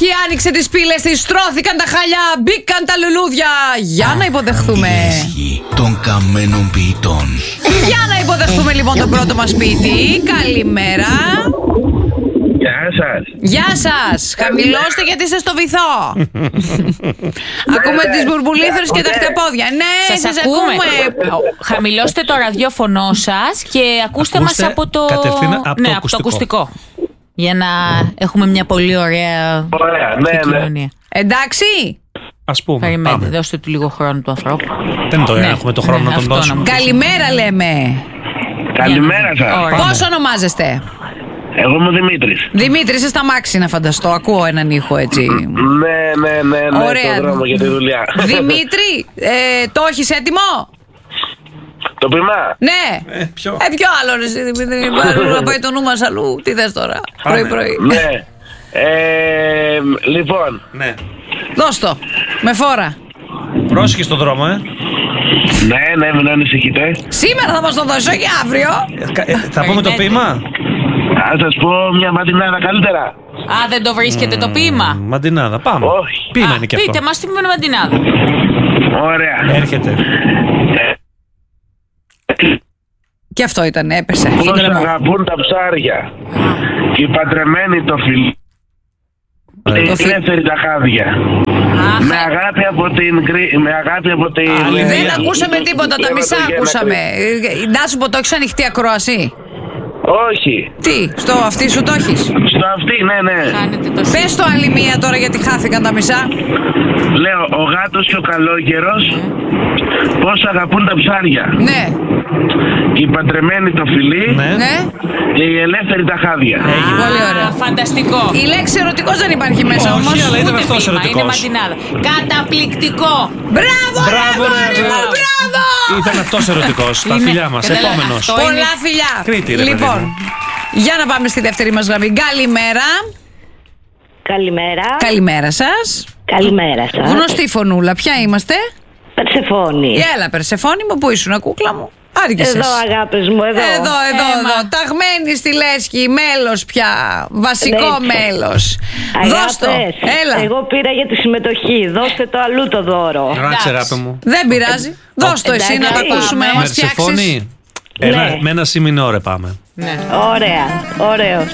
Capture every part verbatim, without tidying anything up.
λέσχη, άνοιξε τις πύλες της, στρώθηκαν τα χαλιά, μπήκαν τα λουλούδια. Για να υποδεχθούμε Η λέσχη των καμένων ποιητών. Για να υποδεχθούμε λοιπόν τον πρώτο μας ποιητή. Καλημέρα. Γεια σας. Γεια σας. Χαμηλώστε γιατί είστε στο βυθό. Ακούμε τις μπουρμπουλήθρες και τα χταπόδια. Ναι, Σας σας ακούμε. ακούμε. Χαμηλώστε το ραδιόφωνο σας και ακούστε, Ακούστε μας από το... κατευθείαν από ναι, το από το ακουστικό. ακουστικό. Για να έχουμε μια πολύ ωραία Ωραία, ναι, επικοινωνία. Εντάξει. Ας πούμε. Περιμένετε, Πάμε. δώστε του λίγο χρόνο του ανθρώπου. Δεν είναι το Ναι, έχουμε το χρόνο ναι, να τον αυτό δώσουμε. να μου πεις. Καλημέρα λέμε. Καλημέρα σας. Ωραία. Πάμε. Πώς ονομάζεστε? Εγώ είμαι ο Δημήτρης. Δημήτρη, είσαι στα μάξι να φανταστώ. Ακούω έναν ήχο έτσι. Ναι, ναι, ναι, ναι, Ωραία. στον δρόμο για τη δουλειά. Δημήτρη, ε, το έχεις έτοιμο? Το πειμά. Ναι. Ε, ποιο? Ε, ποιο άλλο ρε εσύ, Δημήτρη, να πάει το νου μας αλλού. Τι θες τώρα, Πάμε. πρωί-πρωί. Ναι. Ε, λοιπόν, Ναι. Δώσ' το, με φόρα. Πρόσεχε στον δρόμο, ε. ναι, ναι, μην ανησυχείτε. Σήμερα θα μας το δώσω και αύριο. Ε, κα- ε, Θα πούμε το ποίημα. Ας σας πω μια ματινάδα καλύτερα. Α, δεν το βρίσκετε το ποίημα. Μαντινάδα, πάμε. Όχι. Ποίημα Α, είναι και πείτε αυτό. μας τι είναι μαντινάδα. Ωραία. Έρχεται. Και αυτό ήταν, έπεσε. Πώς στον κρεμό. αγαπούν τα ψάρια και οι παντρεμένοι το φιλί. Ε, Οι το φι- ελεύθεροι τα χάδια. Αχ, Με αγάπη από την Κρή- με αγάπη από την... Άλλη Δεν μία. ακούσαμε τίποτα, τα μισά Γέννα, ακούσαμε. Ε, Να σου πω, το έχεις ανοιχτή ακρόαση? Όχι. Τι, στο αυτί σου το έχεις? Στο αυτή, ναι, ναι. κάνετε το Πες το άλλη μία τώρα γιατί χάθηκαν τα μισά. Λέω, ο γάτος και ο καλόγερος πώς αγαπούν τα ψάρια. Ναι, Και οι παντρεμένοι το φιλί Ναι. ναι. και οι ελεύθεροι τα χάδια. Πολύ ωραία. Α, φανταστικό. Η λέξη ερωτικός δεν υπάρχει μέσα Όχι, όμως. αλλά ήταν Ούτε αυτός ποίημα, ερωτικός. είναι μαντινάδα. Καταπληκτικό. Μπράβο, Μπράβο, ρε, ρε, αγόρι μου, ρε. μπράβο. Ήταν αυτός ερωτικός. Τα Είναι- φιλιά μας. Κατάλαβα, Επόμενος. αυτό είναι- Πολλά φιλιά. Κρήτη, ρε, παιδί Λοιπόν, μου. για να πάμε στη δεύτερη μας γραμμή. Καλημέρα. Καλημέρα. Καλημέρα σας. Καλημέρα σας. Γνωστή φωνούλα, ποια είμαστε? Περσεφόνη. Έλα, Περσεφόνη μου, πού ήσουν, κούκλα μου? Άργησες. Εδώ αγάπες μου, εδώ. Εδώ, εδώ, Έμα. εδώ. Ταγμένη στη λέσχη, μέλος πια. Βασικό Έτσι. μέλος. Δώσ' το. Αγάπες, Έλα. εγώ πήρα για τη συμμετοχή. Δώστε το αλλού το δώρο. Ράξε, Εντάξει. ράπε μου. Δεν πειράζει. Δώσ' το εσύ να τα εντάξει. ακούσουμε, να μας φτιάξεις. Μερσεφόνη. Ένα, Ναι. με ένα σιμινό ρε πάμε. Ναι, Ωραία, ωραίο.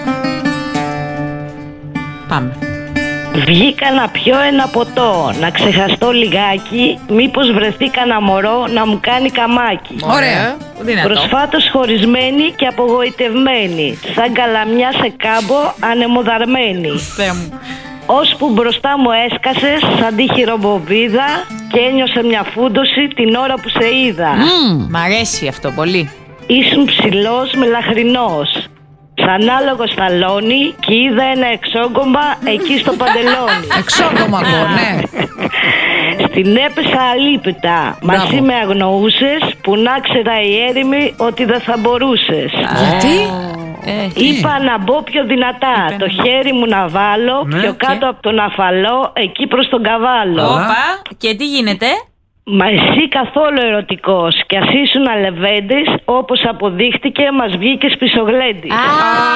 πάμε. Βγήκα να πιω ένα ποτό, να ξεχαστώ λιγάκι, μήπως βρεθεί κανένα μωρό να μου κάνει καμάκι. Ωραία. Δυνατό. Προσφάτως χωρισμένη και απογοητευμένη, σαν καλαμιά σε κάμπο ανεμοδαρμένη. Θεέ μου. Ώσπου μπροστά μου έσκασες σαν τη χειρομποβίδα και ένιωσα μια φούντωση την ώρα που σε είδα. Μ' αρέσει αυτό πολύ. Ήσουν ψηλός με λαχρινός, σαν άλογο σταλόνι και είδα ένα εξόγκωμα εκεί στο παντελόνι. Εξόκομα εγώ, ναι. Στην έπεσα αλίπητα, μαζί Μπράβο. με αγνοούσες που να ξέρα η έρημη ότι δεν θα μπορούσες. Γιατί? Ε, τι. Είπα να μπω πιο δυνατά, το χέρι μου να βάλω Ναι, πιο και? κάτω από τον αφαλό, εκεί προς τον καβάλο. Όπα, και τι γίνεται? Μα εσύ καθόλου ερωτικός και ας ήσουν αλεβέντης, όπως αποδείχτηκε μας βγήκες πισωγλέντης. Α,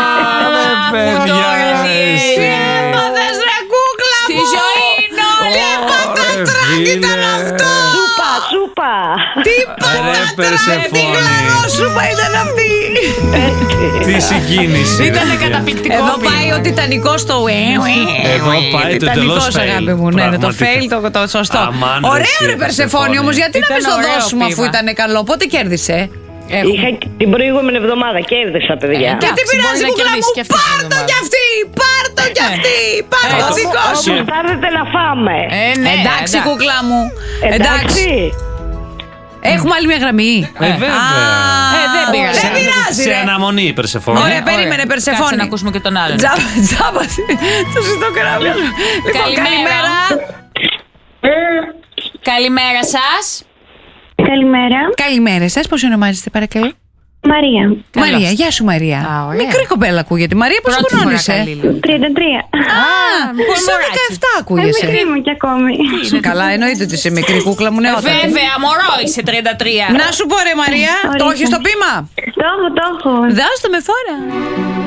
παιδιά, εσύ. Έμαθες ρε κούκλα Στη μου. ζωή Τι πατατράκ ήταν αυτό. Σούπα, σούπα. Τι Ρε πατατράκ, τι Περσεφόνη. γλαρόσουπα ήταν αυτή. Τι συγκίνηση. ρε, Ήτανε παιδιά. καταπληκτικό. Εδώ ποίημα. πάει ο Τιτανικός στο ουε, ουε, Εδώ ουε. πάει το Τιτανικός, εντελώς fail. αγάπη μου, ναι, ναι, το Πραγματικά. fail το, το σωστό. Αμάν, ρε, Ωραίο εσύ, ρε Περσεφόνη Περσεφόνη. όμως, γιατί να Ήταν μην το ωραίο δώσουμε αφού ποίημα. ήταν καλό. Πότε κέρδισε? Έχω. Είχα και την προηγούμενη εβδομάδα κέρδισα, παιδιά. Ε, Και τι εντάξει, πειράζει μπορεί να κούκλα κερδίσει μου, και αυτή την πάρ' το εβδομάδα. κι αυτή, πάρ' το κι αυτή, πάρ' το Έτσι. δικό σου. Όμως θα έρθετε να φάμε. Ε, ναι, Εντάξει κούκλα μου, εντάξει. Εντάξει. Έχουμε άλλη μια γραμμή. Ε, βέβαια. Ε, δεν πειράζει. Δεν πειράζει Σε ρε. αναμονή, Περσεφόνη. Ωραία, περίμενε Κάτσε Περσεφόνη. να ακούσουμε και τον άλλον. Τζάμπα, τζάμπα, το ζητώ καράβια. Λοιπόν, Καλημέρα. καλημέρα. Καλημέρα σας. Καλημέρα. Καλημέρα σας, πώς ονομάζεστε παρακαλώ? Μαρία. Καλώς. Μαρία, γεια σου Μαρία. Α, ωραία. Μικρή κοπέλα ακούγεται. Μαρία, πώς Πρώτη φορά γνώρισε? καλή λέω. τριάντα τρία. Α, πολύ σαν μωράκι. δεκαεπτά Ε, ακούγεσαι. μικρή μου κι ακόμη. Καλά, εννοείται ότι είσαι μικρή κούκλα μου, νεότατη. Βέβαια, μωρό είσαι τριάντα τρία. Να σου πω ρε Μαρία, το Ορίστε. έχεις το πείμα? Το έχω, το έχω. Δώσ' το με φόρα.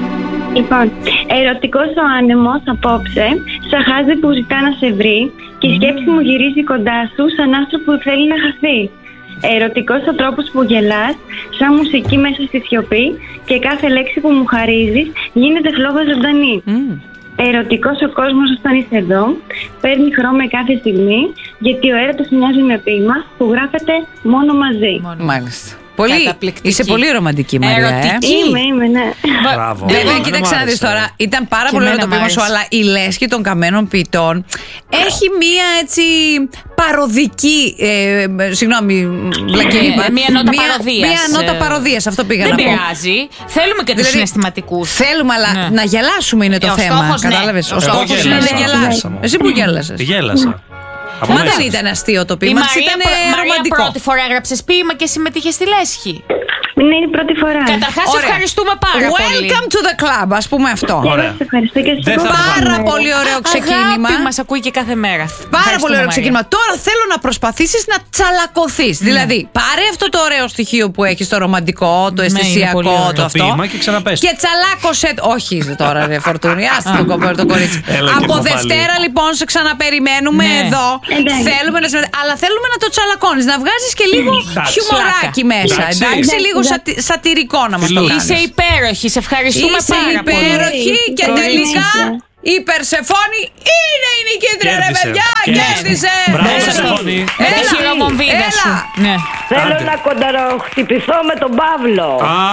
Λοιπόν, ερωτικός ο άνεμος απόψε, σαν χάζι που ζητά να σε βρει και η σκέψη μου γυρίζει κοντά σου σαν άστρο που θέλει να χαθεί. Ερωτικός ο τρόπος που γελάς, σαν μουσική μέσα στη σιωπή και κάθε λέξη που μου χαρίζεις γίνεται φλόγα ζωντανή. Mm. Ερωτικός ο κόσμος όταν είσαι εδώ, παίρνει χρώμα κάθε στιγμή, γιατί ο έρωτας μοιάζει με ποίημα που γράφεται μόνο μαζί. Μόνο. Μάλιστα. Πολύ, είσαι πολύ ρομαντική, Μαρία. Ερωτική. Ε? Είμαι, είμαι, ναι. Μπράβο. Βέβαια, κοίταξε να δεις τώρα. Ήταν πάρα και πολύ ωραίο το ποίημα σου, αλλά η λέσχη των καμένων ποιητών έχει μία έτσι παροδική. Ε, συγγνώμη, βλακία είπα. Μία νότα παροδίας. Μία νότα παροδίας, αυτό πήγα να πω. Δεν πειράζει. Θέλουμε και τους δηλαδή, συναισθηματικούς. Θέλουμε, αλλά ναι. να γελάσουμε είναι το ε, θέμα. Στόχος, κατάλαβες. Ναι. Ο στόχος είναι να γελάσει. Εσύ που γέλασες? Γέλασα. Μα δεν ήταν αστείο το ποίημα, ήταν ρομαντικό. Μαρία, πρώτη φορά έγραψες ποίημα και συμμετείχες στη λέσχη. Ναι, είναι η πρώτη φορά. Καταρχάς, ευχαριστούμε πάρα Welcome πολύ. Welcome to the club, ας πούμε αυτό. Ωραία. Ευχαριστώ και εσείς. Πάρα πολύ ωραίο ξεκίνημα. Αγάπη μας ακούει και κάθε μέρα. Πάρα πολύ ωραίο ξεκίνημα. Τώρα θέλω να προσπαθήσεις να τσαλακωθείς. Ναι. Δηλαδή, πάρε αυτό το ωραίο στοιχείο που έχεις, το ρομαντικό, το αισθησιακό, ναι, το αυτό. Και, και τσαλάκωσε. Όχι τώρα, ρε Φορτούνη, άστε τον κοπέρ το κορίτσι. Από Δευτέρα λοιπόν σε ξαναπεριμένουμε εδώ. Θέλουμε να αλλά θέλουμε να το τσαλακώνεις, να βγάζεις και λίγο χιουμοράκι μέσα. Εντάξει, λίγο σατυρικό να μας το κάνεις. Είσαι υπέροχη, σε ευχαριστούμε Είσαι πάρα πολύ. Είσαι υπέροχη και τελικά η Περσεφόνη είναι η νικήτρια, ρε παιδιά. Κέρδισε. Μπράβο, Περσεφόνη. Έχει χειρομομβίδα σου. Ναι. Θέλω να κονταροχτυπηθώ με τον Παύλο.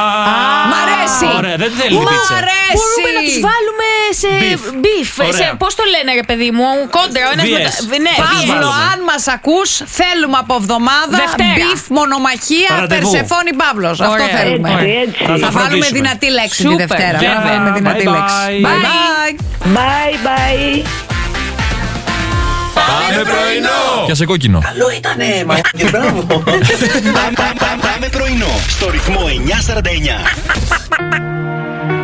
Μ' αρέσει. Ωραία, δεν θέλει πίτσα. Μ' αρέσει. Μπορούμε να τους βάλουμε σε μπιφ. Πώς το λένε, ρε παιδί μου, κόντρα. Παύλο, αν μας ακούς, θέλουμε από εβδομάδα μπιφ μονομαχία Περσεφόνη Παύλος. Αυτό θέλουμε. Θα βάλουμε δυνατή λέξη τη Δευτέρα. Θα βάλουμε δυνατή λέξη. Bye. Bye bye. Πάμε πρωινό! Και σε κόκκινο. Καλό ήτανε, μα. Μπράβο. Πάμε πρωινό στο ρυθμό εννιά σαράντα εννιά.